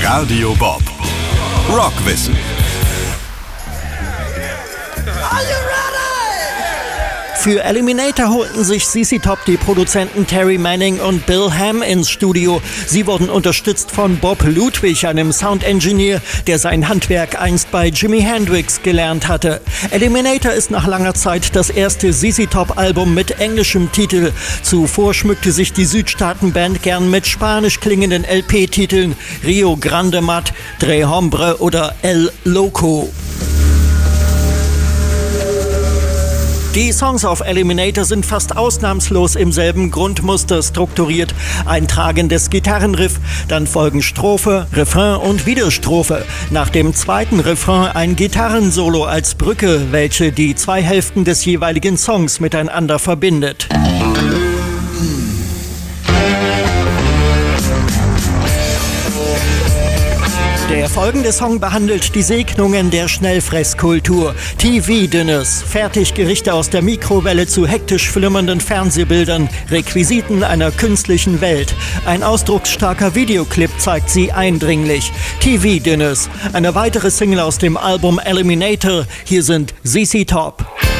Radio Bob. Rockwissen. Für Eliminator holten sich ZZ Top die Produzenten Terry Manning und Bill Ham ins Studio. Sie wurden unterstützt von Bob Ludwig, einem Sound-Engineer, der sein Handwerk einst bei Jimi Hendrix gelernt hatte. Eliminator ist nach langer Zeit das erste ZZ Top-Album mit englischem Titel. Zuvor schmückte sich die Südstaaten-Band gern mit spanisch klingenden LP-Titeln Rio Grande Mat, Tres Hombre oder El Loco. Die Songs auf Eliminator sind fast ausnahmslos im selben Grundmuster strukturiert. Ein tragendes Gitarrenriff, dann folgen Strophe, Refrain und wieder Strophe. Nach dem zweiten Refrain ein Gitarrensolo als Brücke, welche die zwei Hälften des jeweiligen Songs miteinander verbindet. Der folgende Song behandelt die Segnungen der Schnellfresskultur. TV-Dinners, Fertiggerichte aus der Mikrowelle zu hektisch flimmernden Fernsehbildern, Requisiten einer künstlichen Welt. Ein ausdrucksstarker Videoclip zeigt sie eindringlich. TV-Dinners, eine weitere Single aus dem Album Eliminator. Hier sind ZZ Top.